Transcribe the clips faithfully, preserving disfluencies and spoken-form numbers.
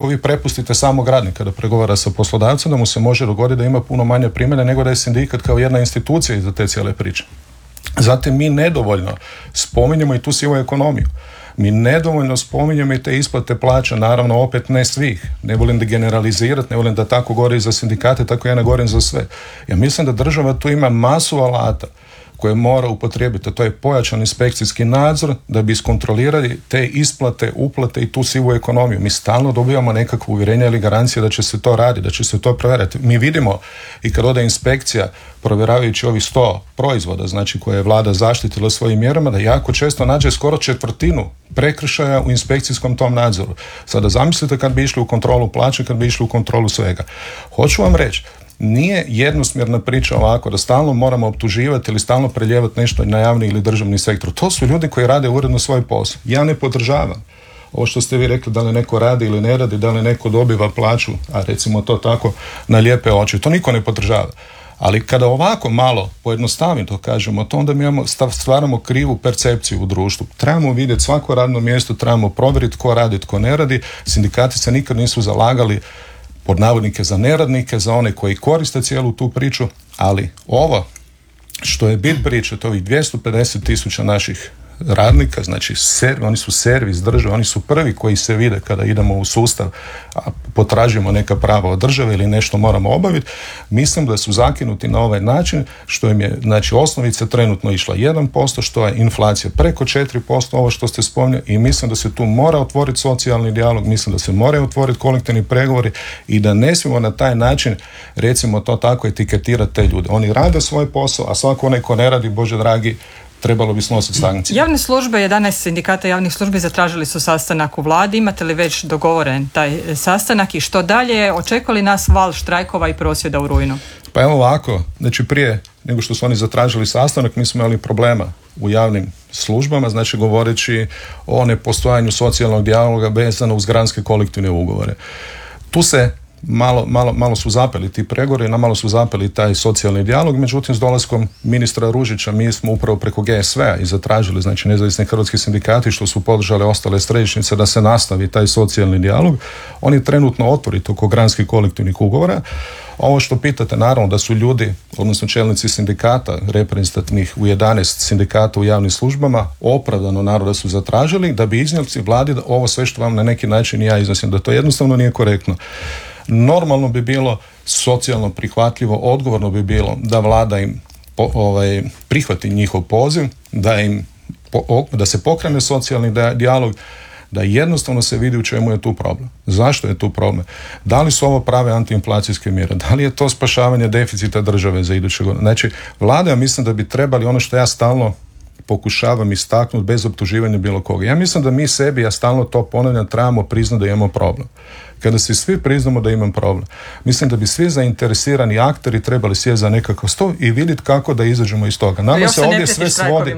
vi prepustite samog radnika da pregovara sa poslodavcem, da mu se može dogoditi da ima puno manje primanja nego da je sindikat kao jedna institucija iza te cijele priče. Zatim mi nedovoljno spominjemo i tu sivu ekonomiju. Mi nedovoljno spominjemo i te isplate plaća, naravno opet ne svih. Ne volim da generalizirati, ne volim da tako govorim za sindikate, tako ja ne govorim za sve. Ja mislim da država tu ima masu alata koje mora upotrijebiti, a to je pojačan inspekcijski nadzor da bi iskontrolirali te isplate, uplate i tu sivu ekonomiju. Mi stalno dobivamo nekakvo uvjerenje ili garancije da će se to raditi, da će se to provjeriti. Mi vidimo i kad ode inspekcija provjeravajući ovih sto proizvoda, znači koje je vlada zaštitila svojim mjerama, da jako često nađe skoro četvrtinu prekršaja u inspekcijskom tom nadzoru. Sada zamislite kad bi išli u kontrolu plaće, kad bi išli u kontrolu svega. Hoću vam reći, nije jednosmjerna priča ovako da stalno moramo optuživati ili stalno preljevati nešto na javni ili državni sektor. To su ljudi koji rade uredno svoj posao. Ja ne podržavam ovo što ste vi rekli, da li neko radi ili ne radi, da li neko dobiva plaću, a recimo to tako na lijepe oči. To niko ne podržava. Ali kada ovako malo pojednostavim to kažemo, to onda mi imamo, stvaramo krivu percepciju u društvu. Trebamo vidjeti svako radno mjesto, trebamo provjeriti tko radi, tko ne radi. Sindikati se nikad nisu zalagali pod navodnike za neradnike, za one koji koriste cijelu tu priču, ali ovo što je bit priče, to ovih dvjesto pedeset tisuća naših radnika, znači ser, oni su servis države, oni su prvi koji se vide kada idemo u sustav, a potražimo neka prava od države ili nešto moramo obaviti. Mislim da su zakinuti na ovaj način, što im je, znači, osnovica trenutno išla jedan posto, što je inflacija preko četiri posto, ovo što ste spominjali, i mislim da se tu mora otvoriti socijalni dijalog, mislim da se moraju otvoriti kolektivni pregovori i da ne smijemo na taj način, recimo to tako, etiketirati te ljude. Oni rade svoj posao, a svako onaj ko ne radi, Bože dragi, trebalo bi snositi sankcije. Javne službe, jedanaest sindikata javnih službi zatražili su sastanak u vladi. Imate li već dogovoren taj sastanak i što dalje? Očekuje li nas val štrajkova i prosvjeda u rujnu? Pa evo ovako, znači prije nego što su oni zatražili sastanak, mi smo imali problema u javnim službama, znači govoreći o nepostojanju socijalnog dijaloga vezano uz granske kolektivne ugovore. Tu se Malo, malo, malo su zapeli ti pregovori, na malo su zapeli taj socijalni dijalog, međutim s dolaskom ministra Ružića mi smo upravo preko G S V-a i zatražili, znači nezavisni hrvatski sindikati što su podržale ostale središnjice da se nastavi taj socijalni dijalog. On je trenutno otvorit oko granskih kolektivnih ugovora. Ovo što pitate, naravno da su ljudi, odnosno čelnici sindikata reprezentativnih u jedanaest sindikata u javnim službama, opravdano naravno da su zatražili da bi iznijeli vladi da ovo sve što vam na neki način ja iznosim, da to jednostavno nije korektno. Normalno bi bilo socijalno prihvatljivo, odgovorno bi bilo da vlada im po, ovaj, prihvati njihov poziv, da im po, da se pokrene socijalni dijalog, da jednostavno se vidi u čemu je tu problem. Zašto je tu problem? Da li su ovo prave antiinflacijske mjere? Da li je to spašavanje deficita države za iduće godine? Znači, vlada, ja mislim da bi trebali ono što ja stalno pokušavam istaknuti bez optuživanja bilo koga. Ja mislim da mi sebi, ja stalno to ponavljam, trebamo priznati da imamo problem. Kada se svi priznamo da imam problem, mislim da bi svi zainteresirani akteri trebali sjeti za nekakav stol i vidjeti kako da izađemo iz toga. Nama se ovdje sve svodi.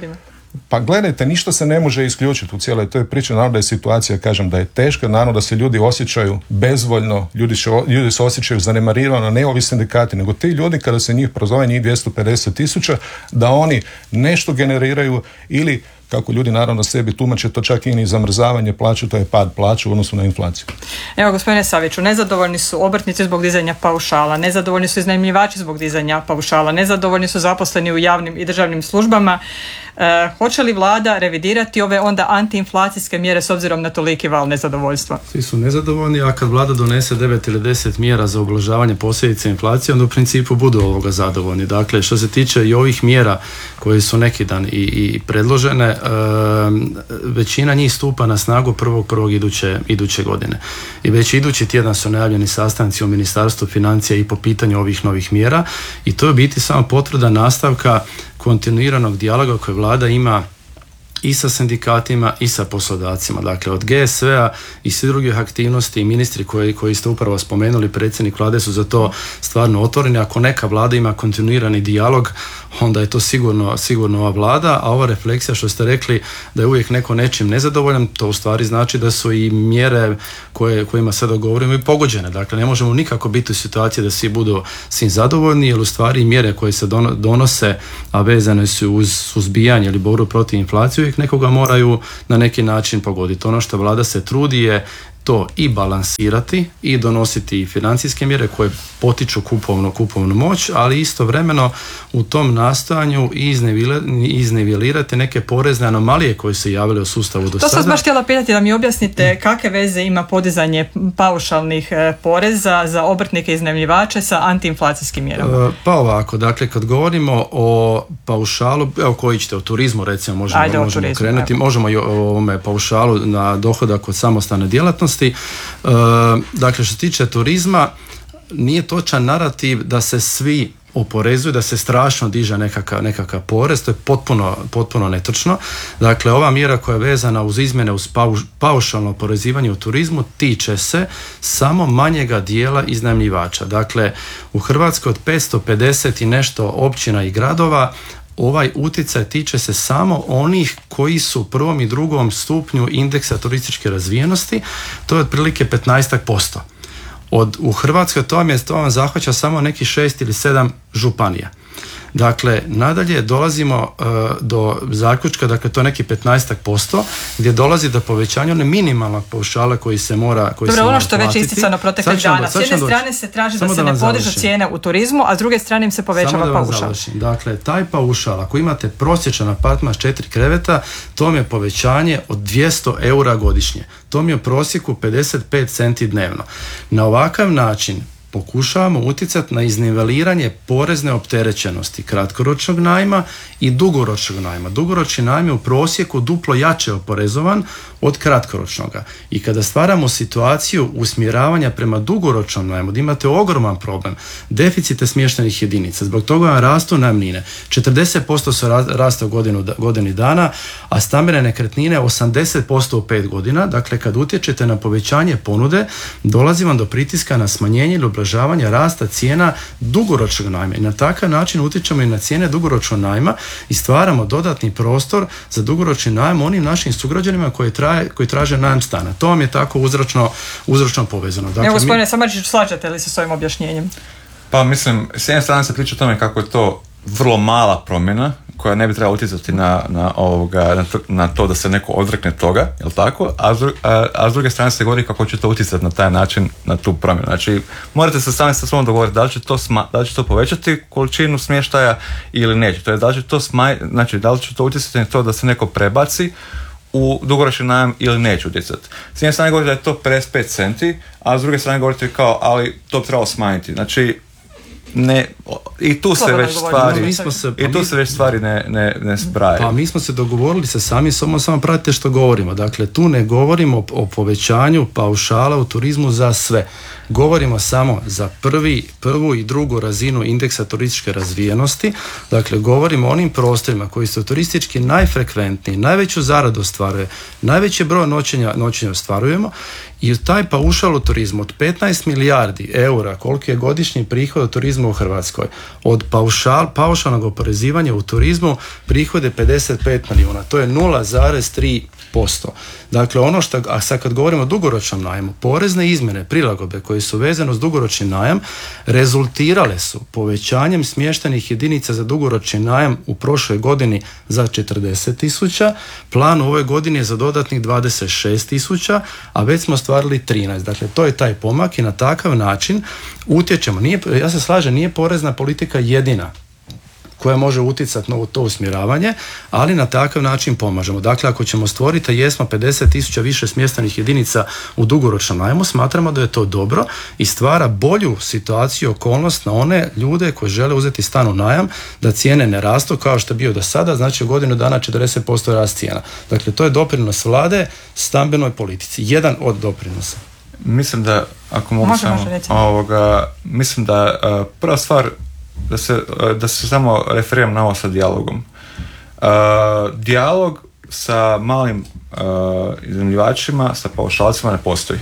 Pa gledajte, ništa se ne može isključiti u cijeloj toj priči. Naravno da je situacija, kažem, da je teška, naravno da se ljudi osjećaju bezvoljno, ljudi, će, ljudi se osjećaju zanemarivano, ne ovi sindikati, nego ti ljudi kada se njih prozove, njih dvjesto pedeset tisuća, da oni nešto generiraju ili, kako ljudi naravno sebi tumače, to čak i ni zamrzavanje plaće, to je pad plaće u odnosu na inflaciju. Evo, gospodine Saviću, nezadovoljni su obrtnici zbog dizanja paušala, nezadovoljni su iznajmljivači zbog dizanja paušala, nezadovoljni su zaposleni u javnim i državnim službama. E, hoće li vlada revidirati ove onda antiinflacijske mjere s obzirom na toliki val nezadovoljstva? Svi su nezadovoljni, a kad vlada donese devet ili deset mjera za ublažavanje posljedica inflacije, onda u principu budu ovoga zadovoljni. Dakle, što se tiče i ovih mjera koje su neki dan i, i predložene, e, većina njih stupa na snagu prvog prvog iduće, iduće godine. I već idući tjedan su najavljeni sastanci u Ministarstvu financija i po pitanju ovih novih mjera i to je biti samo potvrda nastavka kontinuiranog dijaloga koje vlada ima i sa sindikatima i sa poslodavcima. Dakle, od G S V-a i svi drugih aktivnosti i ministri koji, koji ste upravo spomenuli, predsjednik vlade, su za to stvarno otvoreni. Ako neka vlada ima kontinuirani dijalog, onda je to sigurno, sigurno ova vlada, a ova refleksija što ste rekli da je uvijek neko nečim nezadovoljan, to u stvari znači da su i mjere koje, kojima sada govorimo i pogođene. Dakle, ne možemo nikako biti u situaciji da svi budu svim zadovoljni, jer u stvari mjere koje se donose, a vezane su uz suzbijanje ili borbu protiv inflacije, uvijek nekoga moraju na neki način pogoditi. Ono što vlada se trudi je to i balansirati i donositi financijske mjere koje potiču kupovnu, kupovnu moć, ali istovremeno u tom nastojanju iznivelirati neke porezne anomalije koje se javile u sustavu do sada. To sam baš htjela pitati da mi objasnite kakve veze ima podizanje paušalnih poreza za obrtnike i iznajmljivače sa antiinflacijskim mjerama. Pa ovako, dakle kad govorimo o paušalu, evo koji ćete, o turizmu recimo možemo, Ajde, možemo turizmu, krenuti, evo. možemo i o ovome paušalu na dohodak od samostalne djelatnosti. E, dakle što se tiče turizma, nije točan narativ da se svi oporezuju, da se strašno diže nekakav, nekakav porez, to je potpuno, potpuno netočno. Dakle, ova mjera koja je vezana uz izmjene uz pauš, paušalno oporezivanje u turizmu tiče se samo manjega dijela iznajmljivača. Dakle, u Hrvatskoj od petsto pedeset i nešto općina i gradova ovaj utjecaj tiče se samo onih koji su u prvom i drugom stupnju indeksa turističke razvijenosti, to je otprilike petnaest posto. Od, u Hrvatskoj to vam, je, to vam zahvaća samo neki šest ili sedam županija. Dakle, nadalje dolazimo uh, do zaključka, dakle to je neki petnaest posto, gdje dolazi do povećanja one minimalnog paušala koji se mora koji Dobro, se ono što je već isticano proteklih dana. S jedne doći. strane se traži Samo da se da ne podižu završim. cijene u turizmu, a s druge strane im se povećava Samo da vam paušal. završim. Dakle, taj paušal, ako imate prosječan apartman s četiri kreveta, to vam je povećanje od dvjesto eura godišnje. To mi je u prosjeku pedeset pet centi dnevno. Na ovakav način pokušavamo utjecati na izniveliranje porezne opterećenosti kratkoročnog najma i dugoročnog najma. Dugoročni najam je u prosjeku duplo jače oporezovan od kratkoročnoga. I kada stvaramo situaciju usmjeravanja prema dugoročnom najmu, da imate ogroman problem, deficite smještenih jedinica, zbog toga vam rastu najamnine. četrdeset posto su raste u godinu, godini dana, a stambene nekretnine osamdeset posto u pet godina. Dakle, kad utječete na povećanje ponude, dolazi vam do pritiska na smanjenje ili ublažavanje rasta cijena dugoročnog najma. I na takav način utječemo i na cijene dugoročnog najma i stvaramo dodatni prostor za dugoročni najam onim našim sugrađanima koji, traje, koji traže najam stana. To vam je tako uzročno, uzročno povezano. Dakle, Evo, gospodine mi... Samardžić, slažete li se s ovim objašnjenjem? Pa mislim, s jedne strane se priča o tome kako je to vrlo mala promjena koja ne bi trebala utjecati na, na, ovoga, na, to, na to da se neko odrekne toga, jel tako? A s, a, a s druge strane se govori kako će to utjecati na taj način, na tu promjenu. Znači, morate se sami sa sobom dogovoriti da li će to, sma, da li će to povećati količinu smještaja ili neće. To je da li će to, smaj, znači, da li će to utjecati na to da se neko prebaci u dugoročni najam ili neće utjecati. S jedne strane govorite da je to pedeset pet centi, a s druge strane govorite kao, ali to bi trebalo smanjiti. Znači, ne, i tu se već stvari, mi smo se, i tu se već stvari ne, ne, ne spraju. Pa mi smo se dogovorili se sami, samo, samo pratite što govorimo. Dakle, tu ne govorimo o, o povećanju paušala u turizmu za sve. Govorimo samo za prvi, prvu i drugu razinu indeksa turističke razvijenosti. Dakle, govorimo o onim prostorima koji su turistički najfrekventniji, najveću zaradu ostvaruje, najveći broj noćenja, noćenja ostvarujemo i taj paušal u turizmu od petnaest milijardi eura, koliki je godišnji prihod od turizma u Hrvatskoj, od paušal, paušalnog oporezivanja u turizmu prihod je pedeset pet milijuna, to je nula zarez tri posto. Dakle, ono što, a sad kad govorimo o dugoročnom najmu, porezne izmjene, prilagodbe koje su vezane uz dugoročni najam rezultirale su povećanjem smještenih jedinica za dugoročni najam u prošloj godini za četrdeset tisuća, plan u ovoj godini je za dodatnih dvadeset šest tisuća, a već smo ostvarili trinaest. Dakle, to je taj pomak i na takav način utječemo. Nije, ja se slažem, nije porezna politika jedina koja može utjecati na to usmjeravanje, ali na takav način pomažemo. Dakle, ako ćemo stvoriti, a jesmo pedeset tisuća više smještenih jedinica u dugoročnom najmu, smatramo da je to dobro i stvara bolju situaciju, okolnost na one ljude koji žele uzeti stan u najam, da cijene ne rastu kao što je bio do sada, znači u godinu dana četrdeset posto rast cijena. Dakle, to je doprinos vlade stambenoj politici. Jedan od doprinosa. Mislim da, ako mogu može, samo, može, ovoga, mislim da uh, prva stvar da se, da se samo referiram na ovo sa dijalogom. Uh, dijalog sa malim uh, iznajmljivačima, sa paušalcima ne postoji.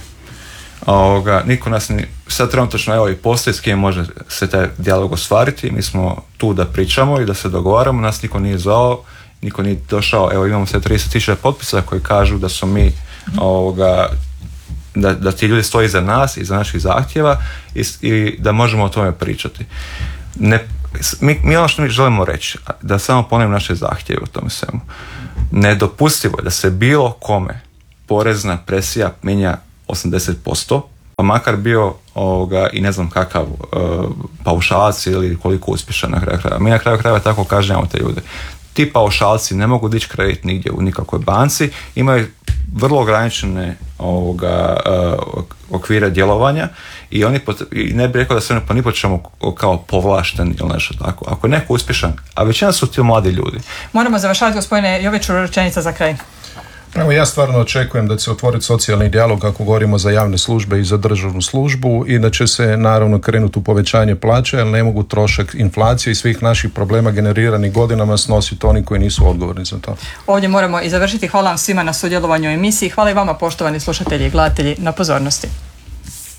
Ovoga, niko nas ni, sad trenutno evo i postoji s kim može se taj dijalog ostvariti. Mi smo tu da pričamo i da se dogovaramo, nas niko nije zvao, niko nije došao, evo imamo sve trideset tisuća potpisa koji kažu da su mi ovoga, da, da ti ljudi stoji iza nas, iza naših zahtjeva i, i da možemo o tome pričati. Ne, mi, mi ono što mi želimo reći, da samo ponovim naše zahtjeve u tome svemu. Nedopustivo je da se bilo kome porezna presija mijenja osamdeset posto, pa makar bio ovoga, i ne znam kakav uh, paušalac ili koliko uspješan na kraju krajeva. Mi na kraju krajeva tako kažnjavamo te ljude. Ti paušalci ne mogu dići kredit nigdje u nikakvoj banci, imaju vrlo ograničene ovoga, uh, okvire djelovanja i oni pot- i ne bih rekao da se oni pa ni po čemu kao povlašteni ili nešto tako. Ako je neko uspješan, a većina su ti mladi ljudi. Moramo završavati, gospodine Joviću, rečenica za kraj. Evo, ja stvarno očekujem da će se otvoriti socijalni dijalog ako govorimo za javne službe i za državnu službu i da će se naravno krenuti u povećanje plaća, jer ne mogu trošak inflacije i svih naših problema generiranih godinama snositi oni koji nisu odgovorni za to. Ovdje moramo i završiti. Hvala vam svima na sudjelovanju u emisiji. Hvala i vama, poštovani slušatelji i gledatelji, na pozornosti.